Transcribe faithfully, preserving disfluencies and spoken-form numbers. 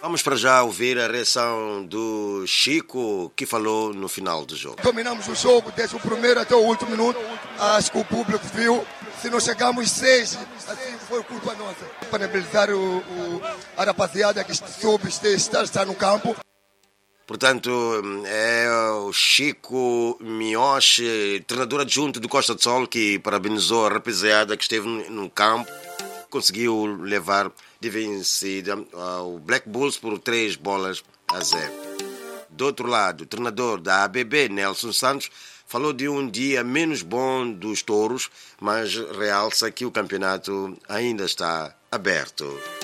Vamos para já ouvir a reação do Chico, que falou no final do jogo. Dominamos o jogo desde o primeiro até o último minuto. Acho que o público viu. Se não chegamos seis, assim foi culpa nossa. Parabenizar o, o, a rapaziada que soube estar, estar no campo. Portanto, é o Chico Mioche, treinador adjunto do Costa do Sol, que parabenizou a rapaziada que esteve no campo. Conseguiu levar de vencida o Black Bulls por três bolas a zero. Do outro lado, o treinador da A B B, Nelson Santos, falou de um dia menos bom dos touros, mas realça que o campeonato ainda está aberto.